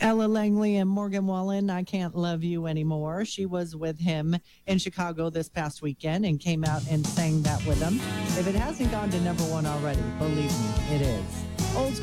Ella Langley and Morgan Wallen, I Can't Love You Anymore. She was with him in Chicago this past weekend and came out and sang that with him. If it hasn't gone to number one already, believe me, it is. Old